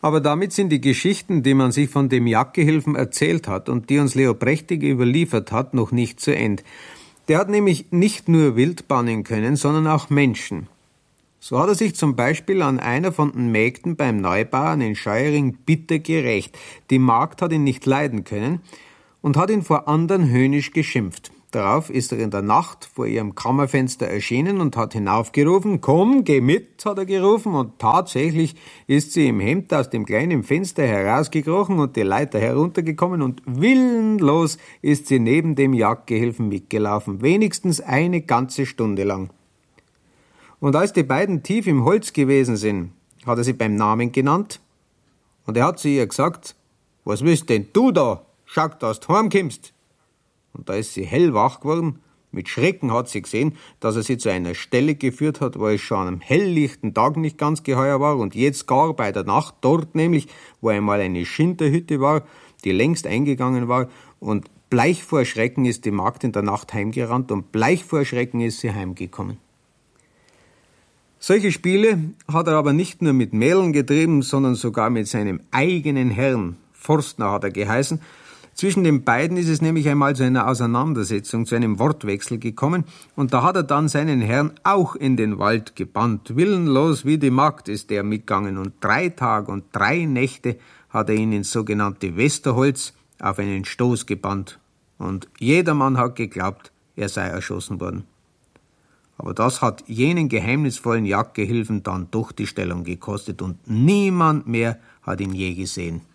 Aber damit sind die Geschichten, die man sich von dem Jagdgehilfen erzählt hat und die uns Leo Prächtiger überliefert hat, noch nicht zu Ende. Der hat nämlich nicht nur Wild bannen können, sondern auch Menschen. So hat er sich zum Beispiel an einer von den Mägden beim Neubauern in Scheuering bitter gerächt. Die Magd hat ihn nicht leiden können und hat ihn vor anderen höhnisch geschimpft. Darauf ist er in der Nacht vor ihrem Kammerfenster erschienen und hat hinaufgerufen, »Komm, geh mit«, hat er gerufen, und tatsächlich ist sie im Hemd aus dem kleinen Fenster herausgekrochen und die Leiter heruntergekommen und willenlos ist sie neben dem Jagdgehilfen mitgelaufen, wenigstens eine ganze Stunde lang. Und als die beiden tief im Holz gewesen sind, hat er sie beim Namen genannt und er hat zu ihr gesagt, »Was willst denn du da? Schau, dass du heimkommst.« Und da ist sie hellwach geworden. Mit Schrecken hat sie gesehen, dass er sie zu einer Stelle geführt hat, wo es schon am helllichten Tag nicht ganz geheuer war und jetzt gar bei der Nacht, dort nämlich, wo einmal eine Schinterhütte war, die längst eingegangen war, und bleich vor Schrecken ist die Magd in der Nacht heimgerannt und bleich vor Schrecken ist sie heimgekommen. Solche Spiele hat er aber nicht nur mit Mädeln getrieben, sondern sogar mit seinem eigenen Herrn. Forstner hat er geheißen. Zwischen den beiden ist es nämlich einmal zu einer Auseinandersetzung, zu einem Wortwechsel gekommen, und da hat er dann seinen Herrn auch in den Wald gebannt. Willenlos wie die Magd ist er mitgegangen, und 3 Tage und 3 Nächte hat er ihn ins sogenannte Westerholz auf einen Stoß gebannt. Und jedermann hat geglaubt, er sei erschossen worden. Aber das hat jenen geheimnisvollen Jagdgehilfen dann doch die Stellung gekostet, und niemand mehr hat ihn je gesehen.